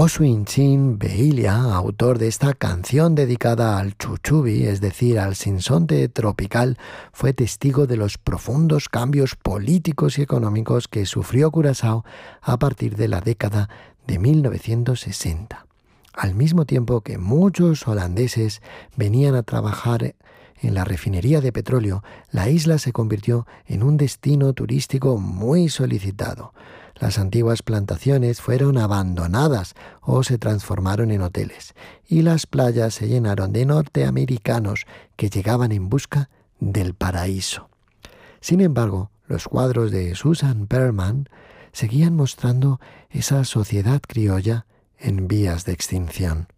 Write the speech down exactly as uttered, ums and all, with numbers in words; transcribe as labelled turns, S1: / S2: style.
S1: Oswinchin Behilia, autor de esta canción dedicada al chuchubi, es decir, al sinsonte tropical, fue testigo de los profundos cambios políticos y económicos que sufrió Curazao a partir de la década de mil novecientos sesenta. Al mismo tiempo que muchos holandeses venían a trabajar en la refinería de petróleo, la isla se convirtió en un destino turístico muy solicitado. Las antiguas plantaciones fueron abandonadas o se transformaron en hoteles, y las playas se llenaron de norteamericanos que llegaban en busca del paraíso. Sin embargo, los cuadros de Susan Perlman seguían mostrando esa sociedad criolla en vías de extinción.